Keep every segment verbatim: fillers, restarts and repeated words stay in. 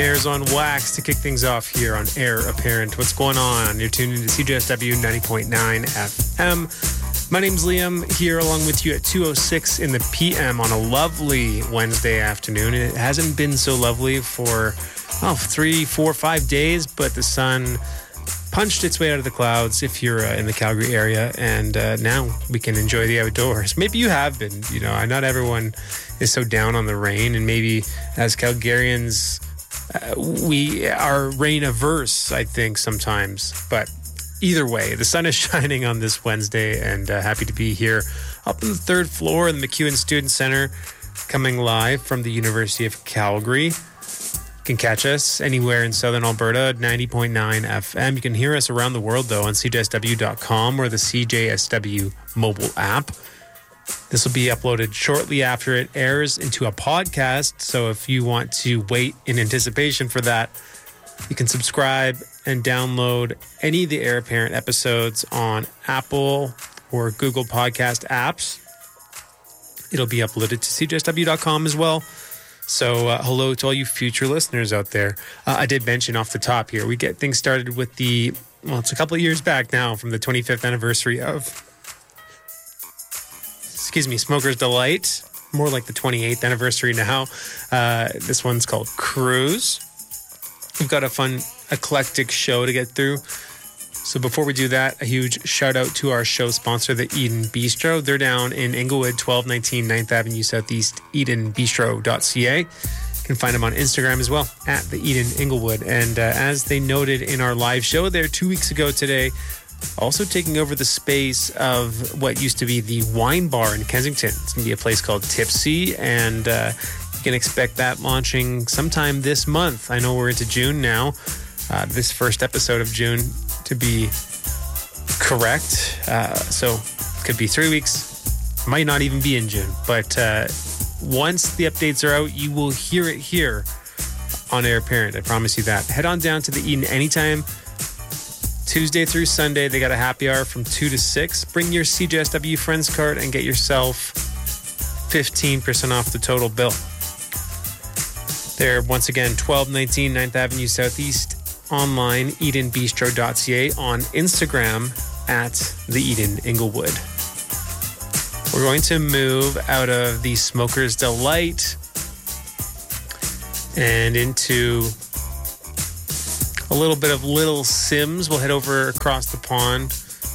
Airs on Wax to kick things off here on Air Apparent. What's going on? You're tuned into C J S W ninety point nine F M. My name's Liam, here along with you at two oh six in the P M on a lovely Wednesday afternoon. It hasn't been so lovely for, oh, three, four, five days, but the sun punched its way out of the clouds if you're uh, in the Calgary area, and uh, now we can enjoy the outdoors. Maybe you have been, you know, not everyone is so down on the rain, and maybe as Calgarians, uh, we are rain averse, I think, sometimes. But either way, the sun is shining on this Wednesday, and uh, happy to be here up on the third floor in the MacEwan Student Center, coming live from the University of Calgary. You can catch us anywhere in Southern Alberta, ninety point nine F M. You can hear us around the world, though, on C J S W dot com or the C J S W mobile app. This will be uploaded shortly after it airs into a podcast, so if you want to wait in anticipation for that, you can subscribe and download any of the Air Apparent episodes on Apple or Google Podcast apps. It'll be uploaded to C J S W dot com as well. So uh, hello to all you future listeners out there. Uh, I did mention off the top here, we get things started with the, well, it's a couple of years back now from the twenty-fifth anniversary of, excuse me, Smoker's Delight. More like the twenty-eighth anniversary now. Uh, this one's called Cruise. We've got a fun, eclectic show to get through. So before we do that, a huge shout out to our show sponsor, the Eden Bistro. They're down in Inglewood, twelve nineteen ninth Avenue Southeast, eden bistro dot c a. You can find them on Instagram as well, at the Eden Inglewood. And uh, as they noted in our live show there two weeks ago today, also taking over the space of what used to be the wine bar in Kensington. It's going to be a place called Tipsy, and uh, you can expect that launching sometime this month. I know we're into June now, uh, this first episode of June to be correct. Uh, so it could be three weeks, might not even be in June. But uh, once the updates are out, you will hear it here on Air Apparent. I promise you that. Head on down to the Eden anytime. Tuesday through Sunday, they got a happy hour from two to six. Bring your C J S W Friends card and get yourself fifteen percent off the total bill. They're, once again, twelve nineteen ninth Avenue Southeast. Online, eden bistro dot c a. On Instagram, at the Eden Inglewood. We're going to move out of the Smoker's Delight and into a little bit of Little Sims. We'll head over across the pond.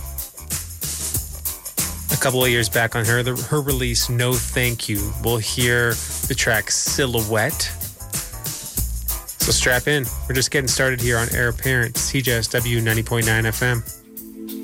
A couple of years back on her, the, her release, No Thank You. We'll hear the track Silhouette. So strap in. We're just getting started here on Air Apparent, C J S W ninety point nine F M.